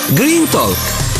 جرين توك.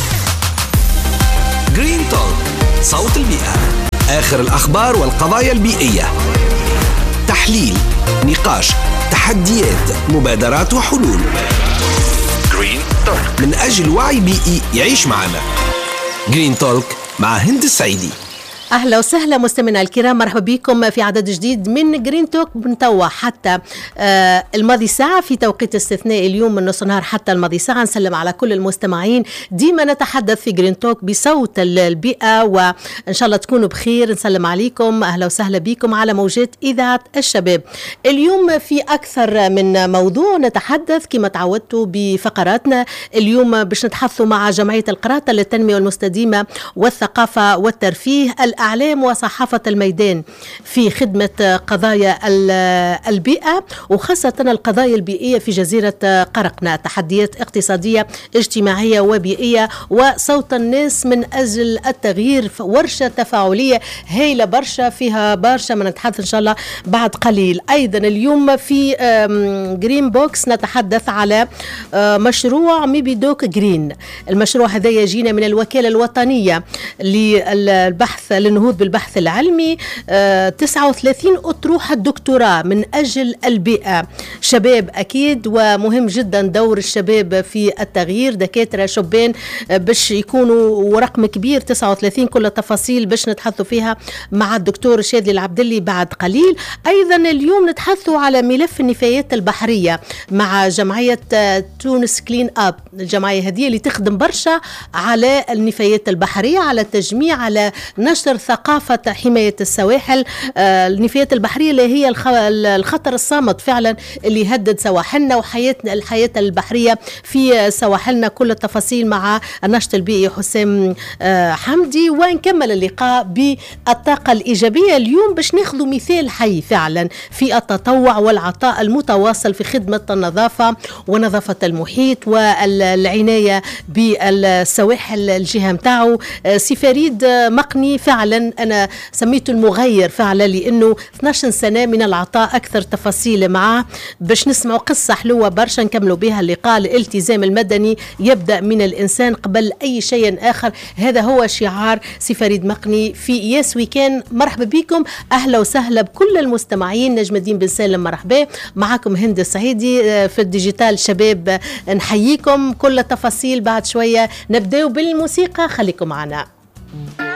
جرين توك، صوت البيئة، آخر الأخبار والقضايا البيئية، تحليل، نقاش، تحديات، مبادرات وحلول. جرين توك من أجل وعي بيئي يعيش معنا. جرين توك مع هند السعيدي. أهلا وسهلا مستمعينا الكرام، مرحبا بكم في عدد جديد من جرين توك. بنتوى حتى الماضي ساعة في توقيت استثنائي اليوم من نص نهار حتى الماضي ساعة. نسلم على كل المستمعين. ديما نتحدث في جرين توك بصوت البيئة، وإن شاء الله تكونوا بخير. نسلم عليكم، أهلا وسهلا بكم على موجات إذاعة الشباب. اليوم في أكثر من موضوع نتحدث كما تعودتوا بفقراتنا. اليوم باش نتحدثوا مع جمعية القراطة للتنمية المستدامة والثقافة والترفيه، الأعلام وصحافة الميدان في خدمة قضايا البيئة، وخاصة القضايا البيئية في جزيرة قرقنة. تحديات اقتصادية اجتماعية وبيئية وصوت الناس من أجل التغيير. ورشة تفاعلية هايلة برشا، فيها برشا ما نتحدث إن شاء الله بعد قليل. أيضا اليوم في جرين بوكس نتحدث على مشروع ميبيدوك جرين. المشروع هذا يجينا من الوكالة الوطنية للبحث للنهوض بالبحث العلمي. 39 أطروحة دكتوراه من أجل البيئة. شباب أكيد، ومهم جدا دور الشباب في التغيير. دكاترة شبان باش يكونوا ورقم كبير 39. كل التفاصيل باش نتحدثوا فيها مع الدكتور شادلي العبدلي بعد قليل. أيضا اليوم نتحدثوا على ملف النفايات البحرية مع جمعية تونس كلين أب. الجمعية هذه اللي تخدم برشا على النفايات البحرية، على التجميع، على نشر ثقافة حماية السواحل. النفايات البحرية اللي هي الخطر الصامت فعلا اللي يهدد سواحلنا وحياتنا، الحياة البحرية في سواحلنا. كل التفاصيل مع الناشط البيئي حسام حمدي. ونكمل اللقاء بالطاقة الإيجابية اليوم باش ناخذ مثال حي فعلا في التطوع والعطاء المتواصل في خدمة النظافة ونظافة المحيط والعناية بالسواحل. الجهة متاعه سي فريد مقني، فعلا أنا سميته المغير فعلا لأنه 12 سنة من العطاء. أكثر تفاصيل معه باش نسمعوا قصة حلوة برشا نكملوا بها اللقاء. الالتزام المدني يبدأ من الإنسان قبل أي شيء آخر، هذا هو شعار سي فريد مقني في ياس ويكان. مرحبا بكم، أهلا وسهلا بكل المستمعين. نجم الدين بن سالم مرحبا معكم، هند السعيدي في الديجيتال شباب. نحييكم. كل التفاصيل بعد شوية. نبدأ بالموسيقى، خليكم معنا.